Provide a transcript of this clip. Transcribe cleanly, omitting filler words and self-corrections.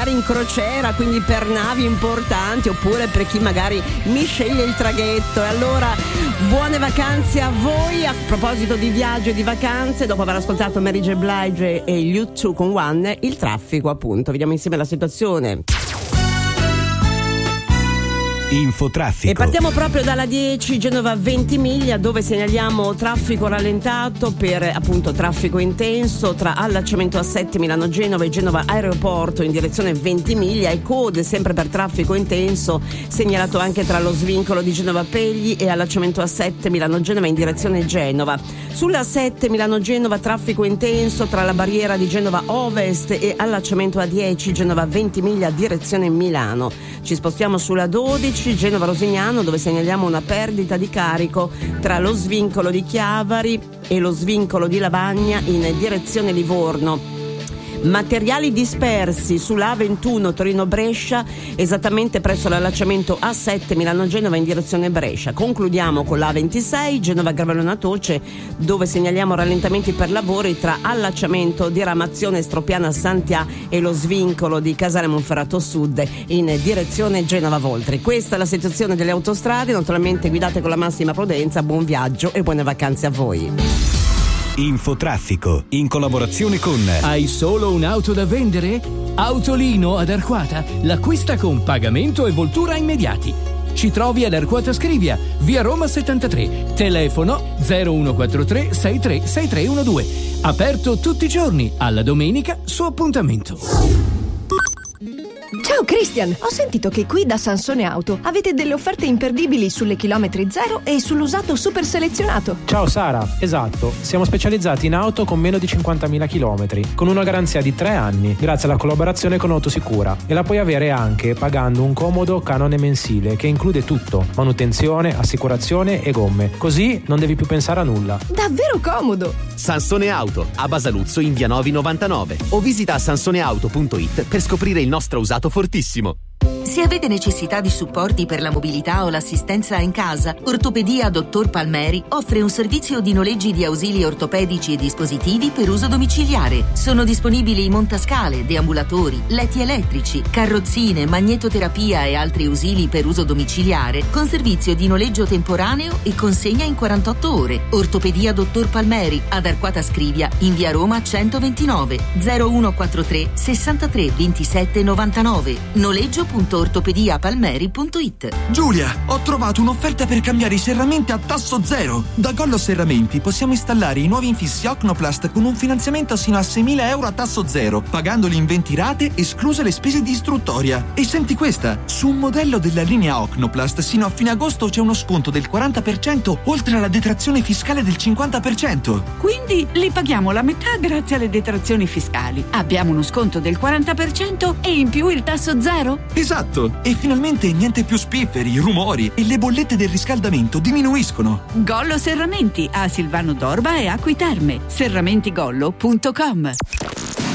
magari in crociera, quindi per navi importanti, oppure per chi magari mi sceglie il traghetto. E allora buone vacanze a voi. A proposito di viaggio e di vacanze, dopo aver ascoltato Mary J. Blige e gli U2 con One, il traffico appunto, vediamo insieme la situazione. Infotraffico. E partiamo proprio dalla 10 Genova Ventimiglia, dove segnaliamo traffico rallentato per appunto traffico intenso tra allacciamento A7 Milano Genova e Genova Aeroporto in direzione Ventimiglia, e code sempre per traffico intenso segnalato anche tra lo svincolo di Genova Pegli e allacciamento A7 Milano Genova in direzione Genova. Sulla 7 Milano Genova traffico intenso tra la barriera di Genova Ovest e allacciamento A10 Genova Ventimiglia direzione Milano. Ci spostiamo sulla 12 Genova Rosignano, dove segnaliamo una perdita di carico tra lo svincolo di Chiavari e lo svincolo di Lavagna in direzione Livorno. Materiali dispersi sulla A21 Torino-Brescia, esattamente presso l'allacciamento A7 Milano-Genova in direzione Brescia. Concludiamo con la A26 Genova-Gravellona-Toce, dove segnaliamo rallentamenti per lavori tra allacciamento di Ramazione Stropiana Santià e lo svincolo di Casale Monferrato Sud in direzione Genova-Voltri. Questa è la situazione delle autostrade, naturalmente guidate con la massima prudenza. Buon viaggio e buone vacanze a voi. Infotraffico, in collaborazione con Hai solo un'auto da vendere? Autolino ad Arquata l'acquista con pagamento e voltura immediati. Ci trovi ad Arquata Scrivia, via Roma 73, telefono 0143 63 6312. Aperto tutti i giorni, alla domenica su appuntamento. Ciao Christian, ho sentito che qui da Sansone Auto avete delle offerte imperdibili sulle chilometri zero e sull'usato super selezionato. Ciao Sara, esatto, siamo specializzati in auto con meno di 50.000 chilometri, con una garanzia di 3 anni, grazie alla collaborazione con Autosicura, e la puoi avere anche pagando un comodo canone mensile che include tutto: manutenzione, assicurazione e gomme, così non devi più pensare a nulla. Davvero comodo! Sansone Auto, a Basaluzzo in via Novi 99, o visita sansoneauto.it per scoprire il nostro usato fortissimo. Se avete necessità di supporti per la mobilità o l'assistenza in casa, Ortopedia Dottor Palmeri offre un servizio di noleggi di ausili ortopedici e dispositivi per uso domiciliare. Sono disponibili montascale, deambulatori, letti elettrici, carrozzine, magnetoterapia e altri ausili per uso domiciliare, con servizio di noleggio temporaneo e consegna in 48 ore. Ortopedia Dottor Palmeri, ad Arquata Scrivia, in via Roma 129, 0143 63 27 99. Noleggio.ortopediapalmeri.it. Giulia, ho trovato un'offerta per cambiare i serramenti a tasso zero. Da Gollo Serramenti possiamo installare i nuovi infissi Ocnoplast con un finanziamento sino a 6.000 euro a tasso zero, pagandoli in 20 rate, escluse le spese di istruttoria. E senti questa, su un modello della linea Ocnoplast sino a fine agosto c'è uno sconto del 40% oltre alla detrazione fiscale del 50%. Quindi li paghiamo la metà grazie alle detrazioni fiscali. Abbiamo uno sconto del 40% e in più il tasso zero? Esatto, e finalmente niente più spifferi, rumori e le bollette del riscaldamento diminuiscono. Gollo Serramenti a Silvano d'Orba e Acqui Terme. serramentigollo.com.